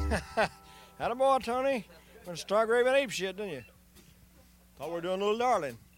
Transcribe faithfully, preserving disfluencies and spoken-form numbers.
Atta boy, Tony. Went stark raving ape shit, didn't you? Thought we were doing a little darling.